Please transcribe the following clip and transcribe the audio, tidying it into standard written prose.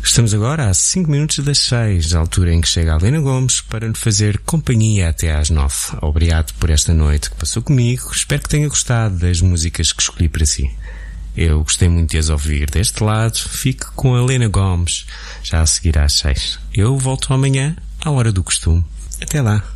Estamos agora a 5 minutos das 6, a altura em que chega a Helena Gomes para lhe fazer companhia até às 9. Obrigado por esta noite que passou comigo. Espero que tenha gostado das músicas que escolhi para si. Eu gostei muito de as ouvir deste lado. Fique com a Helena Gomes, já a seguir às 6. Eu volto amanhã, à hora do costume. Até lá.